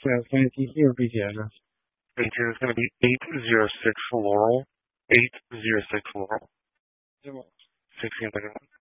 Yeah, can you repeat the address? Thank you. It's going to be 806 Laurel. 806 Laurel. 1631.